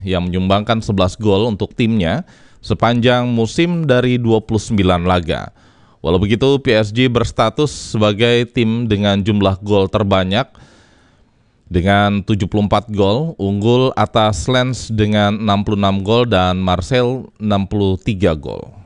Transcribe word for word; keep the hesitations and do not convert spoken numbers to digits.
yang menyumbangkan sebelas gol untuk timnya sepanjang musim dari dua puluh sembilan laga. Walau begitu, P S G berstatus sebagai tim dengan jumlah gol terbanyak dengan tujuh puluh empat gol, unggul atas Lens dengan enam puluh enam gol dan Marseille enam puluh tiga gol.